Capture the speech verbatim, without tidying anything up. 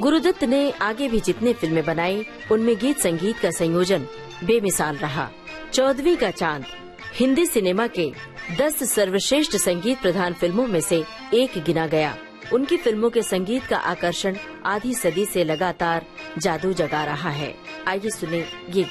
गुरुदत्त ने आगे भी जितने फिल्में बनाई उनमें गीत संगीत का संयोजन बेमिसाल रहा। चौदहवीं का चांद हिंदी सिनेमा के दस सर्वश्रेष्ठ संगीत प्रधान फिल्मों में से एक गिना गया। उनकी फिल्मों के संगीत का आकर्षण आधी सदी से लगातार जादू जगा रहा है। आइए सुने ये